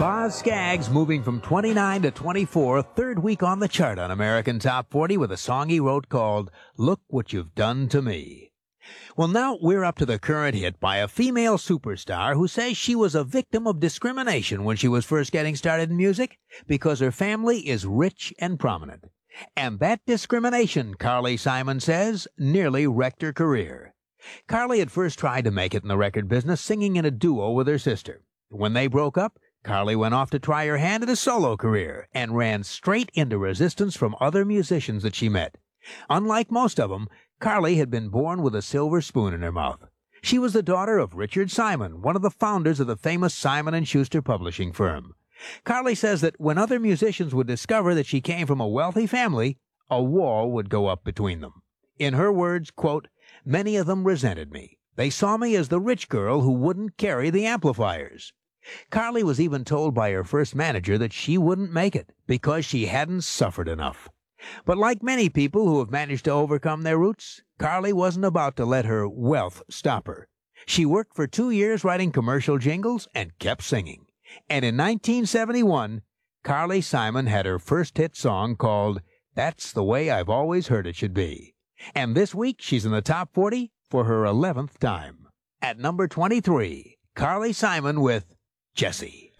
Boz Scaggs moving from 29 to 24, third week on the chart on American Top 40 with a song he wrote called Look What You've Done to Me. Well, now we're up to the current hit by a female superstar who says she was a victim of discrimination when she was first getting started in music because her family is rich and prominent. And that discrimination, Carly Simon says, nearly wrecked her career. Carly had first tried to make it in the record business singing in a duo with her sister. When they broke up, Carly went off to try her hand at a solo career and ran straight into resistance from other musicians that she met. Unlike most of them, Carly had been born with a silver spoon in her mouth. She was the daughter of Richard Simon, one of the founders of the famous Simon & Schuster publishing firm. Carly says that when other musicians would discover that she came from a wealthy family, a wall would go up between them. In her words, quote, "Many of them resented me. They saw me as the rich girl who wouldn't carry the amplifiers." Carly was even told by her first manager that she wouldn't make it because she hadn't suffered enough. But like many people who have managed to overcome their roots, Carly wasn't about to let her wealth stop her. She worked for 2 years writing commercial jingles and kept singing. And in 1971, Carly Simon had her first hit song called That's the Way I've Always Heard It Should Be. And this week, she's in the top 40 for her 11th time. At number 23, Carly Simon with Jessie.